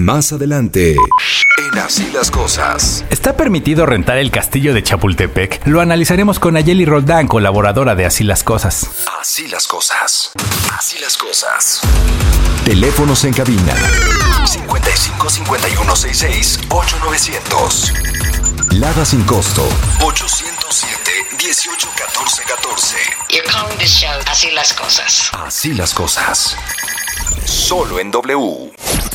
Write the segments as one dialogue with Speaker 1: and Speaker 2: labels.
Speaker 1: Más adelante, en Así las Cosas.
Speaker 2: ¿Está permitido rentar el castillo de Chapultepec? Lo analizaremos con Ayeli Roldán, colaboradora de Así las Cosas.
Speaker 1: Así las Cosas. Así las Cosas. Teléfonos en cabina. 55 51 66 8900. Lada sin costo. 807 18 14 14.
Speaker 3: You're calling this show Así las Cosas.
Speaker 1: Así las Cosas. Solo en W.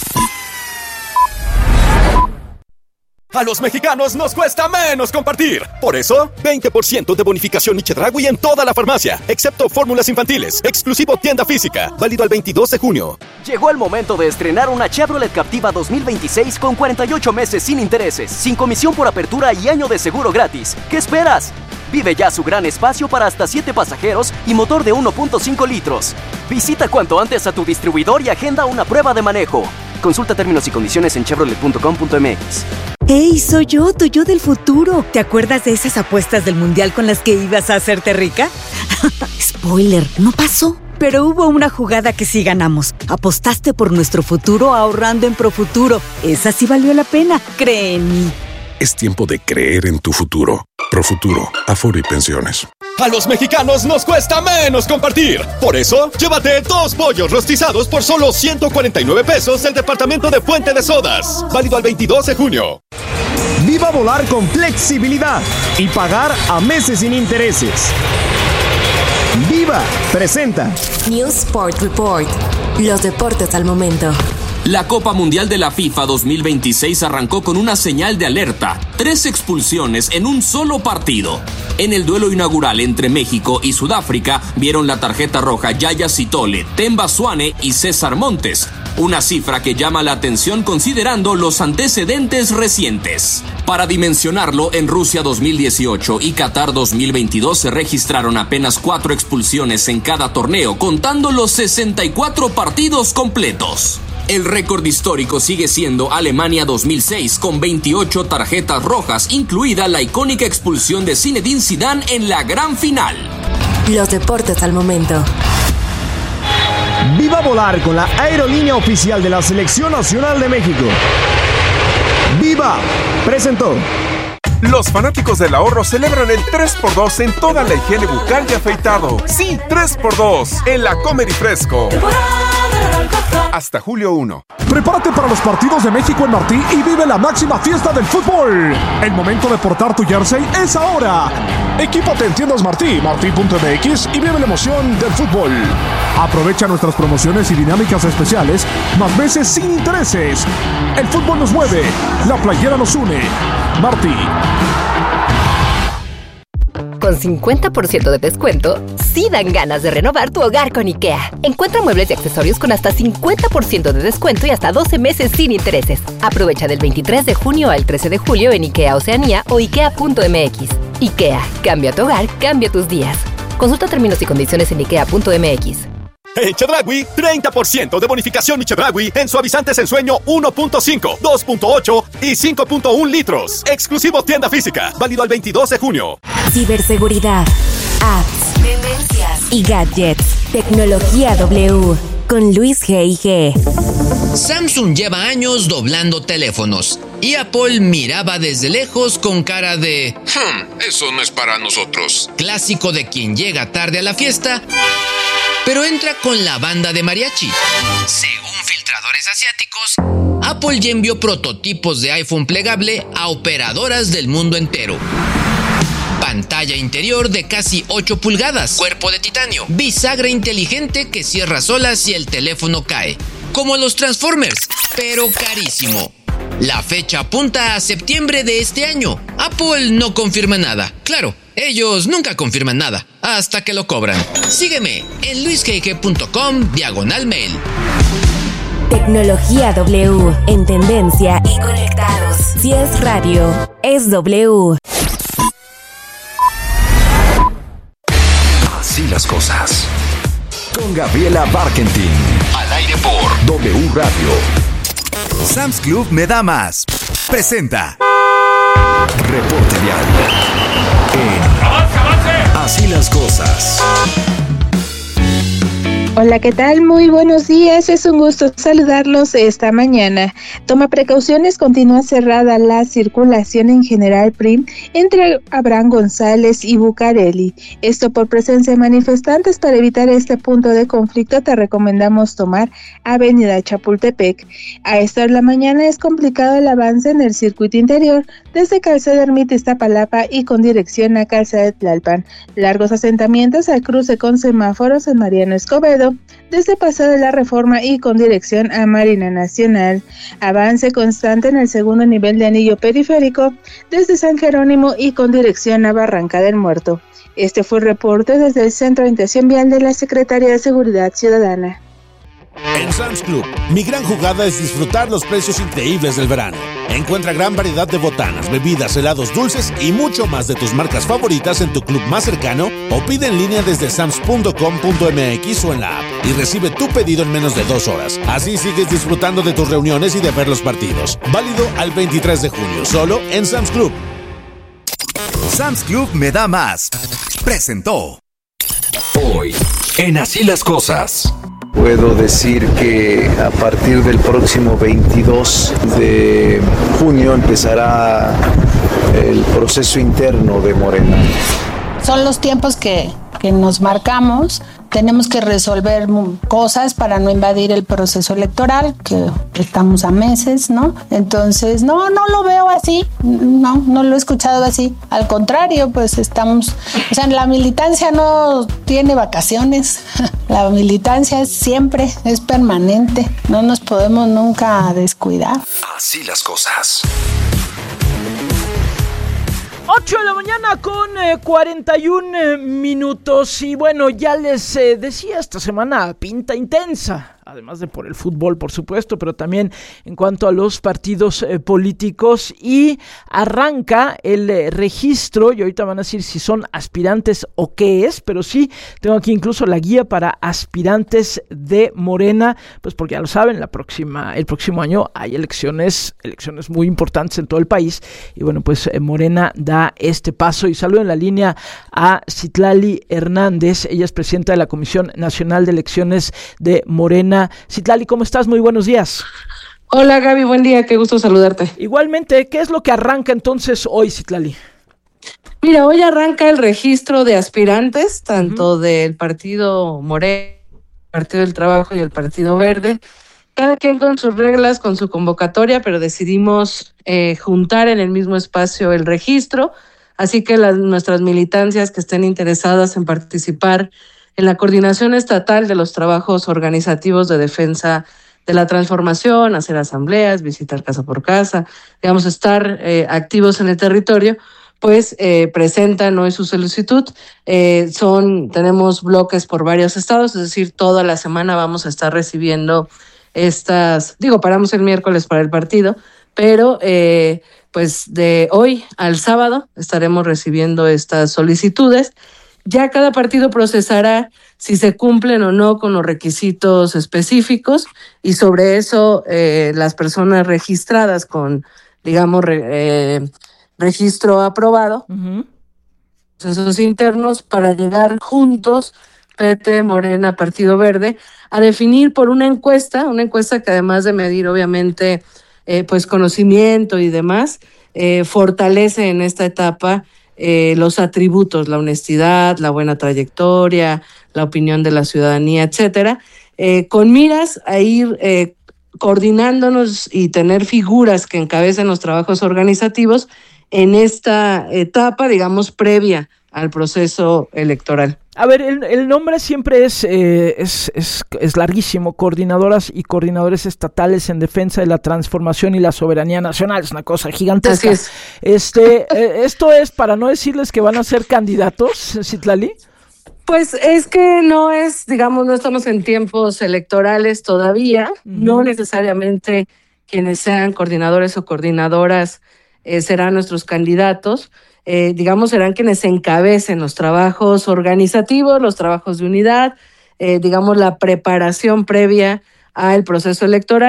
Speaker 4: A los mexicanos nos cuesta menos compartir. Por eso, 20% de bonificación Chedraui en toda la farmacia, excepto fórmulas infantiles. Exclusivo tienda física, válido al 22 de junio.
Speaker 5: Llegó el momento de estrenar una Chevrolet Captiva 2026 con 48 meses sin intereses, sin comisión por apertura y año de seguro gratis. ¿Qué esperas? Vive ya su gran espacio para hasta 7 pasajeros y motor de 1.5 litros. Visita cuanto antes a tu distribuidor y agenda una prueba de manejo. Consulta términos y condiciones en chevrolet.com.mx.
Speaker 6: ¡Hey, soy yo, tu yo del futuro! ¿Te acuerdas de esas apuestas del mundial con las que ibas a hacerte rica? Spoiler, no pasó. Pero hubo una jugada que sí ganamos. Apostaste por nuestro futuro ahorrando en Profuturo. Esa sí valió la pena, cree en mí.
Speaker 7: Es tiempo de creer en tu futuro. Profuturo, Afore y Pensiones.
Speaker 4: A los mexicanos nos cuesta menos compartir. Por eso, llévate 2 pollos rostizados por solo 149 pesos del departamento de Fuente de Sodas. Válido al 22 de junio.
Speaker 8: Viva volar con flexibilidad y pagar a meses sin intereses. Viva presenta
Speaker 9: News Sport Report. Los deportes al momento.
Speaker 10: La Copa Mundial de la FIFA 2026 arrancó con una señal de alerta: 3 expulsiones en un solo partido. En el duelo inaugural entre México y Sudáfrica vieron la tarjeta roja Yaya Sitole, Temba Swane y César Montes. Una cifra que llama la atención considerando los antecedentes recientes. Para dimensionarlo, en Rusia 2018 y Qatar 2022 se registraron apenas 4 expulsiones en cada torneo, contando los 64 partidos completos. El récord histórico sigue siendo Alemania 2006, con 28 tarjetas rojas, incluida la icónica expulsión de Zinedine Zidane en la gran final.
Speaker 9: Los deportes al momento.
Speaker 8: Viva volar con la aerolínea oficial de la Selección Nacional de México. ¡Viva! Presentó.
Speaker 11: Los fanáticos del ahorro celebran el 3x2 en toda la higiene bucal y afeitado. Sí, 3x2 en la Comer y Fresco. Hasta julio 1.
Speaker 12: Prepárate para los partidos de México en Martí y vive la máxima fiesta del fútbol. El momento de portar tu jersey es ahora. Equípate en tiendas Martí, martí.mx y vive la emoción del fútbol. Aprovecha nuestras promociones y dinámicas especiales, más veces sin intereses. El fútbol nos mueve, la playera nos une. Martí.
Speaker 13: Con 50% de descuento, sí dan ganas de renovar tu hogar con IKEA. Encuentra muebles y accesorios con hasta 50% de descuento y hasta 12 meses sin intereses. Aprovecha del 23 de junio al 13 de julio en IKEA Oceanía o IKEA.mx. IKEA, cambia tu hogar, cambia tus días. Consulta términos y condiciones en IKEA.mx.
Speaker 4: En Chedraui, 30% de bonificación Chedraui en suavizantes en sueño 1.5, 2.8 y 5.1 litros. Exclusivo tienda física, válido al 22 de junio.
Speaker 9: Ciberseguridad, apps, tendencias y gadgets. Tecnología W con Luis G.I.G.
Speaker 14: Samsung lleva años doblando teléfonos y Apple miraba desde lejos con cara de
Speaker 15: eso no es para nosotros.
Speaker 14: Clásico de quien llega tarde a la fiesta, pero entra con la banda de mariachi. Según filtradores asiáticos, Apple ya envió prototipos de iPhone plegable a operadoras del mundo entero. Pantalla interior de casi 8 pulgadas, cuerpo de titanio, bisagra inteligente que cierra sola si el teléfono cae, como los Transformers, pero carísimo. La fecha apunta a septiembre de este año. Apple no confirma nada. Claro, ellos nunca confirman nada, hasta que lo cobran. Sígueme en luisgg.com/mail.
Speaker 9: Tecnología W, en tendencia y conectados. Si es radio, es W.
Speaker 1: Así las cosas. Con Gabriela Barkentin. Al aire por W Radio.
Speaker 16: Sam's Club me da más. Presenta.
Speaker 1: Reporte diario. En Así las cosas.
Speaker 17: Hola, ¿qué tal? Muy buenos días, es un gusto saludarlos esta mañana. Toma precauciones, continúa cerrada la circulación en General Prim entre Abraham González y Bucareli. Esto por presencia de manifestantes. Para evitar este punto de conflicto te recomendamos tomar Avenida Chapultepec. A esta hora de la mañana es complicado el avance en el circuito interior desde Calzada Ermita Iztapalapa y con dirección a Calzada de Tlalpan. Largos asentamientos al cruce con semáforos en Mariano Escobedo, desde Paseo de la Reforma y con dirección a Marina Nacional. Avance constante en el segundo nivel de anillo periférico desde San Jerónimo y con dirección a Barranca del Muerto. Este fue el reporte desde el Centro de Orientación Vial de la Secretaría de Seguridad Ciudadana.
Speaker 18: En Sam's Club, mi gran jugada es disfrutar los precios increíbles del verano. Encuentra gran variedad de botanas, bebidas, helados dulces y mucho más de tus marcas favoritas en tu club más cercano o pide en línea desde sams.com.mx o en la app y recibe tu pedido en menos de 2 horas. Así sigues disfrutando de tus reuniones y de ver los partidos. Válido al 23 de junio, solo en Sam's Club.
Speaker 16: Sam's Club me da más. Presentó.
Speaker 1: Hoy, en Así las Cosas.
Speaker 19: Puedo decir que a partir del próximo 22 de junio empezará el proceso interno de Morena.
Speaker 20: Son los tiempos que nos marcamos. Tenemos que resolver cosas para no invadir el proceso electoral, que estamos a meses, ¿no? Entonces, no lo veo así, no lo he escuchado así. Al contrario, pues estamos, o sea, la militancia no tiene vacaciones. La militancia es siempre, es permanente. No nos podemos nunca descuidar.
Speaker 1: Así las cosas.
Speaker 21: 8 de la mañana con 41 minutos y bueno, ya les decía, esta semana pinta intensa. Además de por el fútbol, por supuesto, pero también en cuanto a los partidos políticos. Y arranca el registro, y ahorita van a decir si son aspirantes o qué es, pero sí, tengo aquí incluso la guía para aspirantes de Morena, pues porque ya lo saben, el próximo año hay elecciones muy importantes en todo el país. Y bueno, pues Morena da este paso. Y saludo en la línea a Citlali Hernández, ella es presidenta de la Comisión Nacional de Elecciones de Morena. Citlali, ¿cómo estás? Muy buenos días.
Speaker 22: Hola Gaby, buen día, qué gusto saludarte.
Speaker 21: Igualmente, ¿qué es lo que arranca entonces hoy, Citlali?
Speaker 22: Mira, hoy arranca el registro de aspirantes, tanto del Partido Morena, Partido del Trabajo y el Partido Verde, cada quien con sus reglas, con su convocatoria, pero decidimos juntar en el mismo espacio el registro, así que nuestras militancias que estén interesadas en participar en la coordinación estatal de los trabajos organizativos de defensa de la transformación, hacer asambleas, visitar casa por casa, digamos, estar activos en el territorio, pues presentan hoy su solicitud. Tenemos bloques por varios estados, es decir, toda la semana vamos a estar recibiendo paramos el miércoles para el partido, pero pues de hoy al sábado estaremos recibiendo estas solicitudes. Ya cada partido procesará si se cumplen o no con los requisitos específicos y sobre eso las personas registradas con, digamos, registro aprobado, procesos internos para llegar juntos, PT, Morena, Partido Verde, a definir por una encuesta que además de medir obviamente pues conocimiento y demás, fortalece en esta etapa los atributos, la honestidad, la buena trayectoria, la opinión de la ciudadanía, etcétera, con miras a ir coordinándonos y tener figuras que encabecen los trabajos organizativos en esta etapa, digamos, previa al proceso electoral.
Speaker 21: A ver, el nombre siempre es larguísimo, coordinadoras y coordinadores estatales en defensa de la transformación y la soberanía nacional, es una cosa gigantesca.
Speaker 22: Así es.
Speaker 21: Esto es para no decirles que van a ser candidatos, Citlali.
Speaker 22: Pues es que no estamos en tiempos electorales todavía, no necesariamente quienes sean coordinadores o coordinadoras serán nuestros candidatos. Serán quienes encabecen los trabajos organizativos, los trabajos de unidad, la preparación previa al proceso electoral.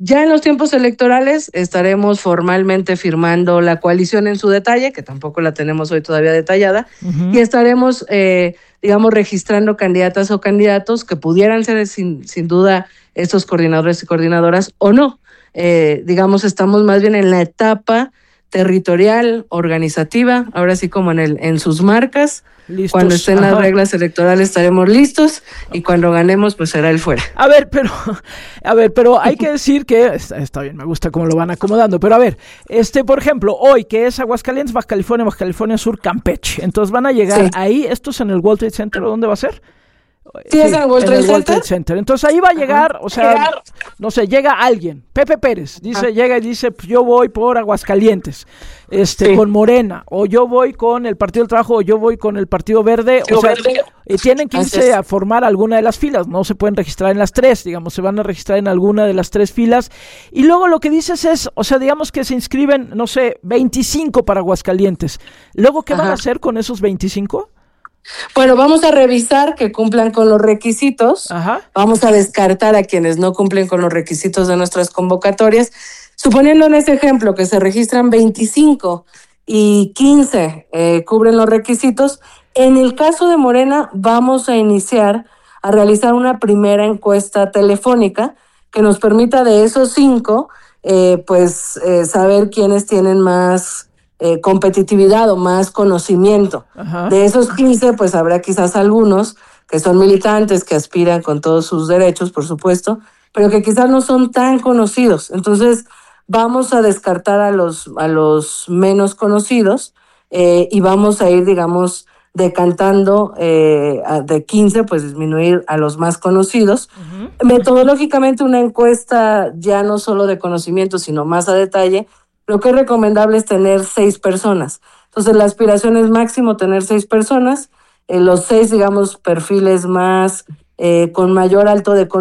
Speaker 22: Ya en los tiempos electorales estaremos formalmente firmando la coalición en su detalle, que tampoco la tenemos hoy todavía detallada, y estaremos, registrando candidatas o candidatos que pudieran ser sin duda estos coordinadores y coordinadoras o no. Estamos más bien en la etapa territorial, organizativa, ahora sí como en sus marcas. Listos. Cuando estén las reglas electorales estaremos listos y cuando ganemos pues será el fuera.
Speaker 21: A ver, pero hay que decir que está bien, me gusta cómo lo van acomodando, pero a ver, por ejemplo, hoy que es Aguascalientes, Baja California Sur, Campeche, entonces van a llegar ahí, estos en el World Trade Center, ¿dónde va a ser?
Speaker 22: Sí, es el World Trade
Speaker 21: Center. Entonces ahí va a llegar, no sé, llega alguien, Pepe Pérez, llega y dice, pues yo voy por Aguascalientes, con Morena, o yo voy con el Partido del Trabajo, o yo voy con el Partido Verde, tienen que irse a formar alguna de las filas, no se pueden registrar en las tres, se van a registrar en alguna de las tres filas, y luego lo que dices es, digamos que se inscriben, 25 para Aguascalientes, luego, ¿qué van a hacer con esos 25?
Speaker 22: Bueno, vamos a revisar que cumplan con los requisitos. Vamos a descartar a quienes no cumplen con los requisitos de nuestras convocatorias. Suponiendo en ese ejemplo que se registran 25 y 15 cubren los requisitos, en el caso de Morena vamos a iniciar a realizar una primera encuesta telefónica que nos permita de esos 5 saber quiénes tienen más competitividad o más conocimiento. De esos 15, pues habrá quizás algunos que son militantes, que aspiran con todos sus derechos, por supuesto, pero que quizás no son tan conocidos. Entonces, vamos a descartar a los menos conocidos y vamos a ir, decantando de 15, pues disminuir a los más conocidos. Metodológicamente, una encuesta ya no solo de conocimiento, sino más a detalle. Lo que es recomendable es tener 6 personas. Entonces, la aspiración es máximo tener 6 personas, los 6, perfiles más con mayor alto nivel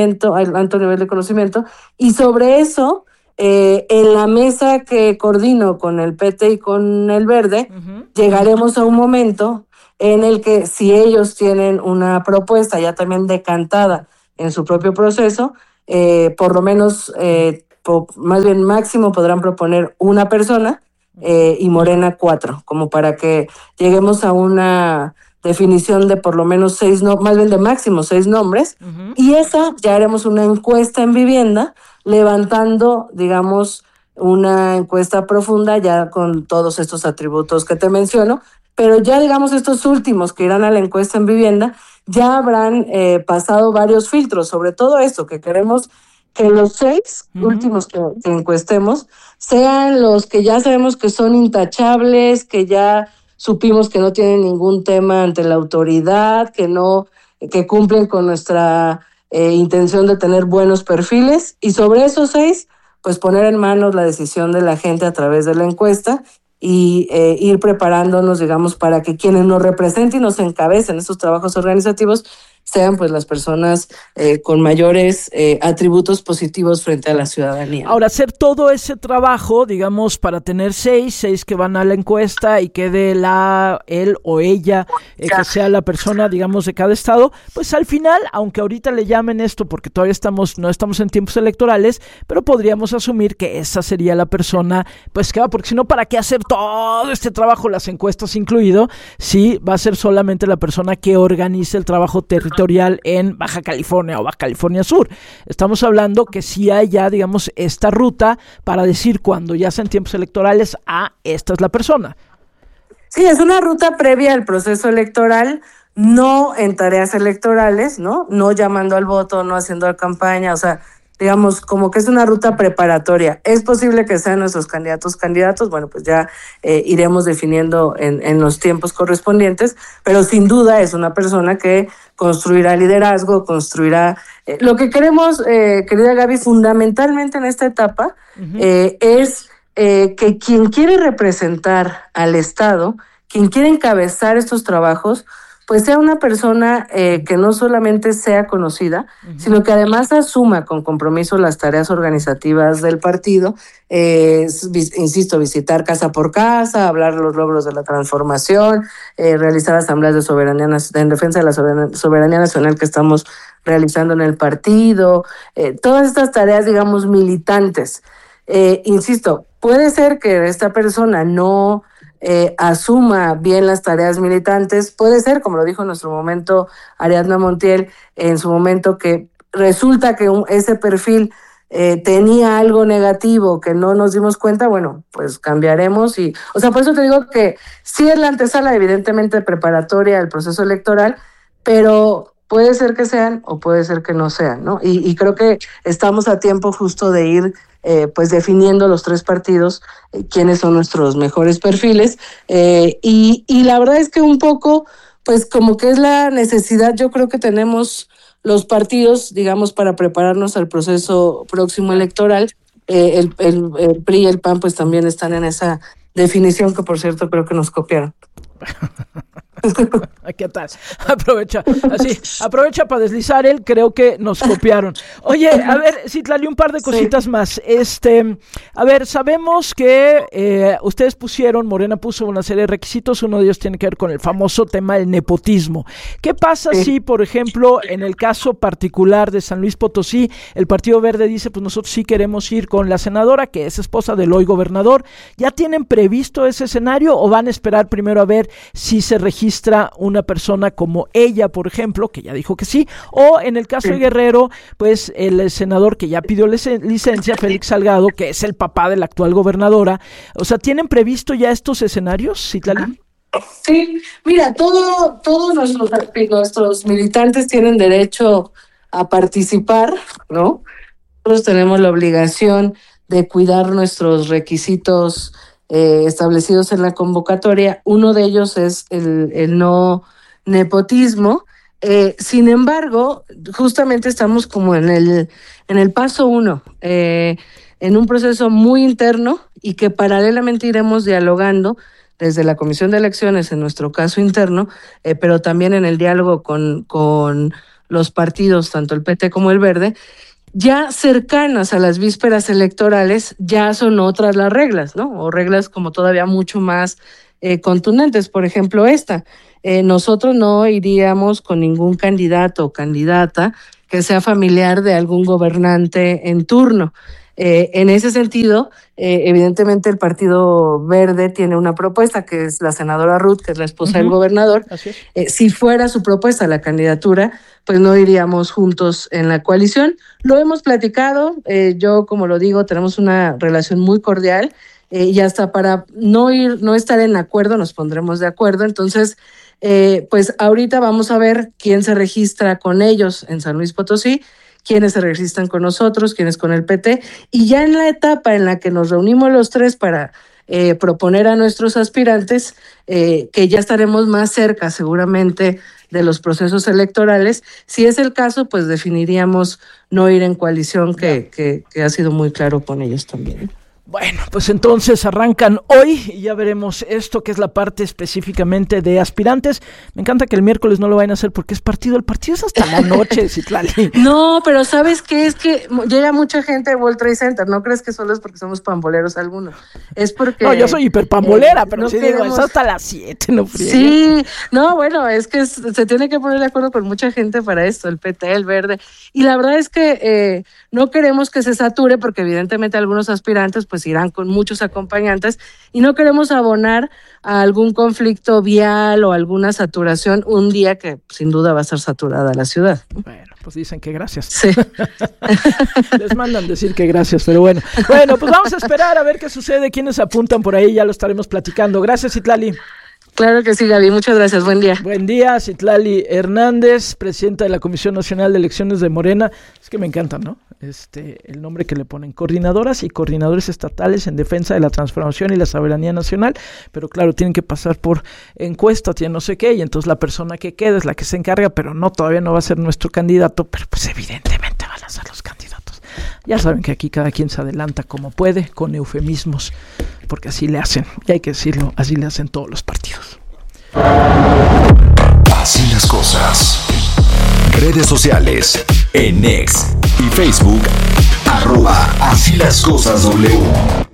Speaker 22: de conocimiento, y sobre eso, en la mesa que coordino con el PT y con el Verde, llegaremos a un momento en el que si ellos tienen una propuesta ya también decantada en su propio proceso, por lo menos más bien máximo podrán proponer una persona y Morena 4, como para que lleguemos a una definición de por lo menos 6, más bien de máximo 6 nombres, y esa ya haremos una encuesta en vivienda, levantando, una encuesta profunda ya con todos estos atributos que te menciono, pero ya estos últimos que irán a la encuesta en vivienda ya habrán pasado varios filtros, sobre todo esto que queremos que los 6 últimos que encuestemos sean los que ya sabemos que son intachables, que ya supimos que no tienen ningún tema ante la autoridad, que cumplen con nuestra intención de tener buenos perfiles, y sobre esos 6, pues poner en manos la decisión de la gente a través de la encuesta y ir preparándonos, para que quienes nos representen y nos encabecen estos trabajos organizativos sean pues las personas con mayores atributos positivos frente a la ciudadanía.
Speaker 21: Ahora, hacer todo ese trabajo, para tener 6 que van a la encuesta y quede él o ella, que sea la persona, de cada estado, pues al final, aunque ahorita le llamen esto porque todavía no estamos en tiempos electorales, pero podríamos asumir que esa sería la persona, pues que va, porque si no, ¿para qué hacer todo este trabajo, las encuestas incluido, si va a ser solamente la persona que organice el trabajo territorial en Baja California o Baja California Sur? Estamos hablando que sí hay ya, esta ruta para decir cuando ya sean tiempos electorales, esta es la persona.
Speaker 22: Sí, es una ruta previa al proceso electoral, no en tareas electorales, no llamando al voto, no haciendo campaña, como que es una ruta preparatoria. Es posible que sean nuestros candidatos, bueno, pues ya iremos definiendo en los tiempos correspondientes, pero sin duda es una persona que construirá liderazgo, construirá... lo que queremos, querida Gaby, fundamentalmente en esta etapa, es que quien quiere representar al Estado, quien quiere encabezar estos trabajos, pues sea una persona que no solamente sea conocida, sino que además asuma con compromiso las tareas organizativas del partido, insisto, visitar casa por casa, hablar los logros de la transformación, realizar asambleas de soberanía en defensa de la soberanía nacional que estamos realizando en el partido, todas estas tareas, digamos, militantes. Insisto, puede ser que esta persona no asuma bien las tareas militantes, puede ser, como lo dijo en nuestro momento Ariadna Montiel, en su momento, que resulta que ese perfil tenía algo negativo que no nos dimos cuenta, bueno, pues cambiaremos o sea, por eso te digo que sí es la antesala evidentemente preparatoria al proceso electoral, pero puede ser que sean o puede ser que no sean, ¿no? Y creo que estamos a tiempo justo de ir pues definiendo los 3 partidos quiénes son nuestros mejores perfiles y la verdad es que un poco pues como que es la necesidad, yo creo que tenemos los partidos, digamos, para prepararnos al proceso próximo electoral. El PRI y el PAN pues también están en esa definición que, por cierto, creo que nos copiaron.
Speaker 21: ¿Qué tal? Aprovecha para deslizar él, creo que nos copiaron. Oye, a ver, Citlali, un par de cositas más. A ver, sabemos que ustedes Morena puso una serie de requisitos, uno de ellos tiene que ver con el famoso tema del nepotismo. ¿Qué pasa si, por ejemplo, en el caso particular de San Luis Potosí, el Partido Verde dice, pues nosotros sí queremos ir con la senadora, que es esposa del hoy gobernador? ¿Ya tienen previsto ese escenario o van a esperar primero a ver si se registra una persona como ella, por ejemplo, que ya dijo que sí, o en el caso de Guerrero, pues el senador que ya pidió licencia, Félix Salgado, que es el papá de la actual gobernadora? O sea, ¿tienen previsto ya estos escenarios, Citlali?
Speaker 22: Sí, mira, todos nuestros militantes tienen derecho a participar, ¿no? Nosotros tenemos la obligación de cuidar nuestros requisitos establecidos en la convocatoria. Uno de ellos es el no nepotismo. Sin embargo, justamente estamos como en el paso 1, en un proceso muy interno y que paralelamente iremos dialogando desde la Comisión de Elecciones, en nuestro caso interno, pero también en el diálogo con los partidos, tanto el PT como el Verde. Ya cercanas a las vísperas electorales, ya son otras las reglas, ¿no? O reglas como todavía mucho más contundentes. Por ejemplo, nosotros no iríamos con ningún candidato o candidata que sea familiar de algún gobernante en turno. En ese sentido, evidentemente el Partido Verde tiene una propuesta, que es la senadora Ruth, que es la esposa del gobernador. Si fuera su propuesta la candidatura, pues no iríamos juntos en la coalición. Lo hemos platicado, yo, como lo digo, tenemos una relación muy cordial, y hasta para no estar en acuerdo nos pondremos de acuerdo. Entonces, pues ahorita vamos a ver quién se registra con ellos en San Luis Potosí, quiénes se registran con nosotros, quiénes con el PT, y ya en la etapa en la que nos reunimos los 3 para proponer a nuestros aspirantes, que ya estaremos más cerca seguramente de los procesos electorales. Si es el caso, pues definiríamos no ir en coalición, que ha sido muy claro con ellos también.
Speaker 21: Bueno, pues entonces arrancan hoy y ya veremos esto, que es la parte específicamente de aspirantes. Me encanta que el miércoles no lo vayan a hacer porque es partido. El partido es hasta la noche, Citlali.
Speaker 22: No, pero ¿sabes qué? Es que llega mucha gente de World Trade Center. No crees que solo es porque somos pamboleros algunos. Es porque...
Speaker 21: No, yo soy hiperpambolera, pero no sí queremos... digo, es hasta las 7, no friegues.
Speaker 22: Sí, no, bueno, es que se tiene que poner de acuerdo con mucha gente para esto, el PT, el Verde. Y la verdad es que no queremos que se sature porque evidentemente algunos aspirantes pues irán con muchos acompañantes y no queremos abonar a algún conflicto vial o alguna saturación un día que sin duda va a estar saturada la ciudad.
Speaker 21: Bueno, pues dicen que gracias.
Speaker 22: Sí.
Speaker 21: Les mandan decir que gracias, pero bueno. Bueno, pues vamos a esperar a ver qué sucede, quiénes apuntan por ahí, ya lo estaremos platicando. Gracias, Citlali.
Speaker 22: Claro que sí, Gaby. Muchas gracias. Buen día.
Speaker 21: Buen día, Citlali Hernández, presidenta de la Comisión Nacional de Elecciones de Morena. Es que me encantan, ¿no? El nombre que le ponen. Coordinadoras y coordinadores estatales en defensa de la transformación y la soberanía nacional. Pero claro, tienen que pasar por encuesta, tienen no sé qué, y entonces la persona que queda es la que se encarga, pero no, todavía no va a ser nuestro candidato, pero pues evidentemente van a ser los candidatos. Ya saben que aquí cada quien se adelanta como puede, con eufemismos, porque así le hacen, y hay que decirlo, así le hacen todos los partidos.
Speaker 1: Así las cosas. Redes sociales, en X y Facebook, @así las cosas W.